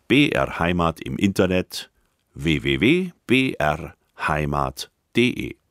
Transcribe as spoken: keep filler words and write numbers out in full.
B R Heimat im Internet w w w punkt b r heimat punkt d e.